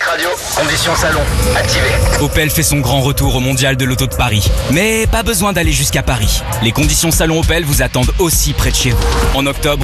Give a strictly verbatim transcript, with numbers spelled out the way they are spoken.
radio, conditions salon, activé. Opel fait son grand retour au Mondial de l'Auto de Paris. Mais pas besoin d'aller jusqu'à Paris. Les conditions salon Opel vous attendent aussi près de chez vous. En octobre,